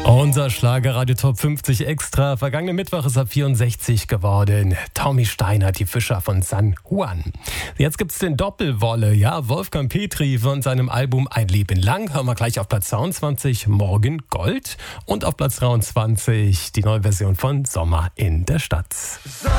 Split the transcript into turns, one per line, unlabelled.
Unser Schlagerradio Top 50 Extra. Vergangenen Mittwoch ist er 64 geworden. Tommy Steiner, die Fischer von San Juan. Jetzt gibt's den Doppelwolle. Ja, Wolfgang Petri von seinem Album Ein Leben lang. Hören wir gleich auf Platz 22 Morgen Gold. Und auf Platz 23 die neue Version von Sommer in der Stadt.